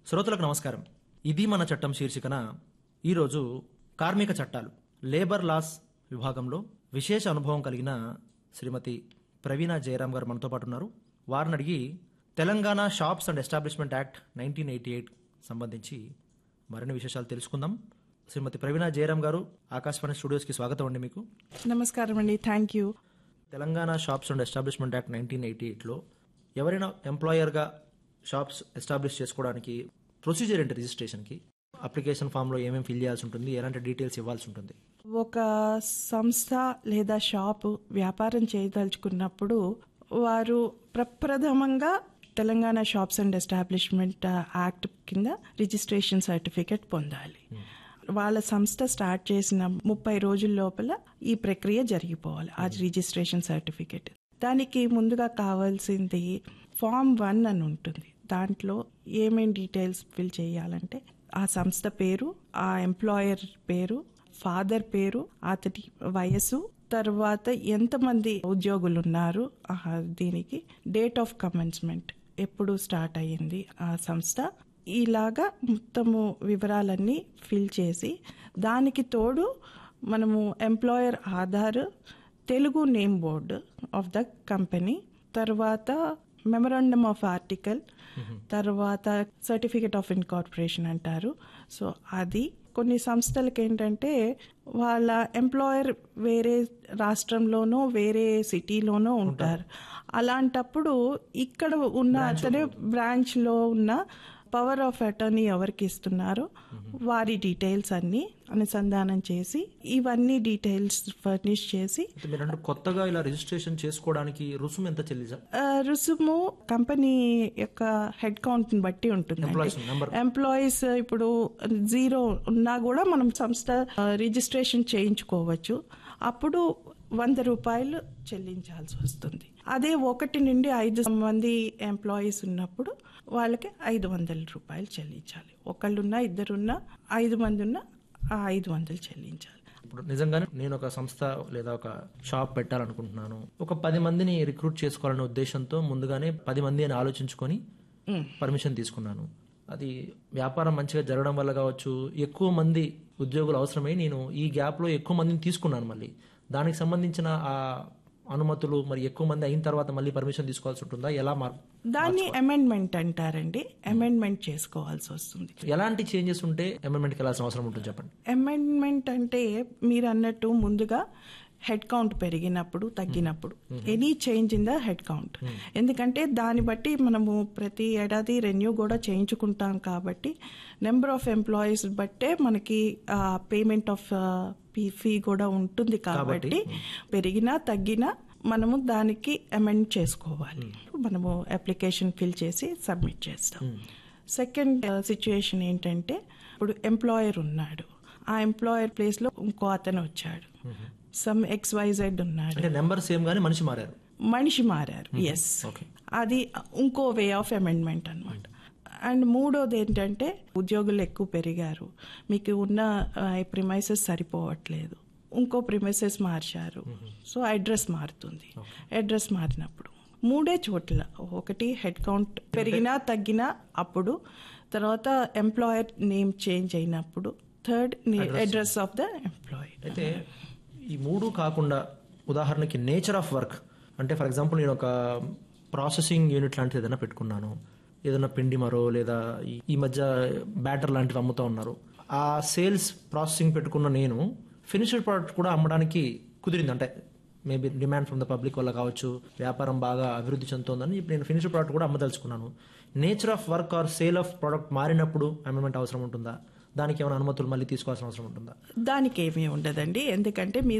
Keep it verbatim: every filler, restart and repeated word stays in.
శ్రోతలకు నమస్కారం. ఇది మన చట్టం శీర్షికన ఈరోజు కార్మిక చట్టాలు లేబర్ లాస్ విభాగంలో విశేష అనుభవం కలిగిన శ్రీమతి ప్రవీణ జయరాం గారు మనతో పాటు ఉన్నారు. వారిని అడిగి Telangana shops and establishment act nineteen eighty eight సంబంధించి మరిన్ని విశేషాలు తెలుసుకుందాం. శ్రీమతి ప్రవీణ జయరాం గారు, ఆకాశవాణి స్టూడియోస్కి స్వాగతం అండి. మీకు నమస్కారం అండి. Thank you. Telangana shops and establishment act nineteen eighty ఎయిట్లో ఎవరైనా ఎంప్లాయర్గా షాప్స్ ఎస్టాబ్లిష్ చేసుకోవడానికి ప్రొసీజర్ ఏంటి? రిజిస్ట్రేషన్కి అప్లికేషన్ ఫామ్లో ఏమేమి ఫిల్ చేయాల్సి ఉంటుంది, ఎలాంటి డీటెయిల్స్ ఇవ్వాల్సి ఉంటుంది? ఒక సంస్థ లేదా షాపు వ్యాపారం చేయదలుచుకున్నప్పుడు వారు ప్రప్రథమంగా Telangana shops and establishment act కింద రిజిస్ట్రేషన్ సర్టిఫికేట్ పొందాలి. వాళ్ళ సంస్థ స్టార్ట్ చేసిన ముప్పై రోజుల లోపల ఈ ప్రక్రియ జరిగిపోవాలి. ఆ రిజిస్ట్రేషన్ సర్టిఫికేట్ దానికి ముందుగా కావాల్సింది ఫామ్ వన్ అని ఉంటుంది. దాంట్లో ఏమేం డీటెయిల్స్ ఫిల్ చేయాలంటే ఆ సంస్థ పేరు, ఆ ఎంప్లాయర్ పేరు, ఫాదర్ పేరు, అతడి వయసు, తర్వాత ఎంతమంది ఉద్యోగులు ఉన్నారు, దీనికి డేట్ ఆఫ్ కమెన్స్మెంట్, ఎప్పుడు స్టార్ట్ అయ్యింది ఆ సంస్థ, ఇలాగా మొత్తము వివరాలన్నీ ఫిల్ చేసి దానికి తోడు మనము employer Aadhaar, Telugu name board of the company, తర్వాత మెమరాండమ్ ఆఫ్ ఆర్టికల్, తర్వాత సర్టిఫికేట్ ఆఫ్ ఇన్కార్పొరేషన్ అంటారు. సో అది కొన్ని సంస్థలకి ఏంటంటే వాళ్ళ ఎంప్లాయర్ వేరే రాష్ట్రంలోనో వేరే సిటీలోనో ఉంటారు. అలాంటప్పుడు ఇక్కడ ఉన్న అతనే బ్రాంచ్ లో ఉన్న పవర్ ఆఫ్ అటార్నీ ఎవరికి ఇస్తున్నారో వారి డీటెయిల్స్ అన్ని అనుసంధానం చేసి ఇవన్నీ డీటెయిల్స్ ఫర్నిష్ చేసి. కొత్తగా ఇలా రిజిస్ట్రేషన్ చేసుకోవడానికి రుసుము ఎంత చెల్లించాలి? రుసుము కంపెనీ యొక్క హెడ్ కౌంట్ ని బట్టి ఉంటుంది. ఎంప్లాయీస్ ఇప్పుడు జీరో ఉన్నా కూడా మనం సంస్థ రిజిస్ట్రేషన్ చేయించుకోవచ్చు. అప్పుడు వంద రూపాయలు చెల్లించాల్సి వస్తుంది. అదే ఒకటి నుండి ఐదు మంది ఎంప్లాయీస్ ఉన్నప్పుడు వాళ్ళకి ఐదు వందల రూపాయలు చెల్లించాలి. ఒకళ్ళున్నా ఇద్దరున్నా ఐదు మంది ఉన్నా ఆ ఐదు వందలు చెల్లించాలి. ఇప్పుడు నిజంగానే నేను ఒక సంస్థ లేదా ఒక షాప్ పెట్టాలనుకుంటున్నాను, ఒక పది మందిని రిక్రూట్ చేసుకోవాలనే ఉద్దేశంతో ముందుగానే పది మంది అని ఆలోచించుకొని పర్మిషన్ తీసుకున్నాను. అది వ్యాపారం మంచిగా జరగడం వల్ల కావచ్చు, ఎక్కువ మంది ఉద్యోగులు అవసరమై నేను ఈ గ్యాప్ లో ఎక్కువ మందిని తీసుకున్నాను. మళ్ళీ దానికి సంబంధించిన ఆ అనుమతులు మరి ఎక్కువ మంది అయిన తర్వాత మళ్ళీ పర్మిషన్ తీసుకోవాల్సి ఉంటుందా? ఎలా మార్ దాన్ని అమెండ్మెంట్ అంటారండి. అమెండ్మెంట్ చేసుకోవాల్సి వస్తుంది. ఎలాంటి చేంజెస్ ఉంటే అమెండ్మెంట్కి వెళ్ళాల్సిన అవసరం ఉంటుంది చెప్పండి. అమెండ్మెంట్ అంటే మీరు అన్నట్టు ముందుగా హెడ్ కౌంట్ పెరిగినప్పుడు తగ్గినప్పుడు any change in the head count, ఎందుకంటే దాన్ని బట్టి మనము ప్రతి ఏడాది రెన్యూ కూడా చేయించుకుంటాం కాబట్టి నెంబర్ ఆఫ్ ఎంప్లాయీస్ బట్టే మనకి పేమెంట్ ఆఫ్ ఫీ కూడా ఉంటుంది. కాబట్టి పెరిగినా తగ్గినా మనము దానికి అమెండ్ చేసుకోవాలి. మనము అప్లికేషన్ ఫిల్ చేసి సబ్మిట్ చేస్తాం. సెకండ్ సిచ్యుయేషన్ ఏంటంటే ఇప్పుడు ఎంప్లాయర్ ఉన్నాడు, ఆ ఎంప్లాయర్ ప్లేస్ లో ఇంకో అతను వచ్చాడు, సమ్ ఎక్స్ వై జెడ్ ఉన్నాడు, నెంబర్ సేమ్ గానీ మనిషి మారారు మనిషి మారారు ఎస్, అది ఇంకో వే ఆఫ్ అమెండ్మెంట్ అనమాట. అండ్ మూడోది ఏంటంటే ఉద్యోగులు ఎక్కువ పెరిగారు, మీకు ఉన్న ప్రిమైసెస్ సరిపోవట్లేదు, ఇంకో ప్రిమైసెస్ మార్చారు, సో అడ్రస్ మారుతుంది. అడ్రస్ మారినప్పుడు మూడే చోట్ల, ఒకటి హెడ్ కౌంట్ పెరిగినా తగ్గినా అప్పుడు, తర్వాత ఎంప్లాయర్ నేమ్ చేంజ్ అయినప్పుడు, third address of the employee. అయితే ఈ మూడు కాకుండా ఉదాహరణకి నేచర్ ఆఫ్ వర్క్ అంటే ఫర్ ఎగ్జాంపుల్ నేను ఒక ప్రాసెసింగ్ యూనిట్ లాంటిది ఏదైనా పెట్టుకున్నాను, ఏదైనా పిండి మరో లేదా ఈ మధ్య బ్యాటర్ లాంటివి అమ్ముతా ఉన్నారు, ఆ సేల్స్ ప్రాసెసింగ్ పెట్టుకున్న నేను ఫినిష్డ్ ప్రోడక్ట్ కూడా అమ్మడానికి కుదిరింది. అంటే maybe demand from the public వల్ల కావచ్చు, వ్యాపారం బాగా అభివృద్ధి చెందుతోందని ఇప్పుడు నేను ఫినిష్డ్ ప్రోడక్ట్ కూడా అమ్మదలుచుకున్నాను. Nature of work or sale of product మారినప్పుడు అమెండ్మెంట్ అవసరం ఉంటుందా? దానికి ఏమైనా అనుమతులు మళ్ళీ తీసుకోవాల్సిన అవసరం ఉంటుందా? దానికి ఏమీ ఉండదండి, ఎందుకంటే